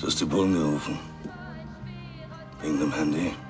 Du hast die Bullen gerufen. Wegen dem Handy.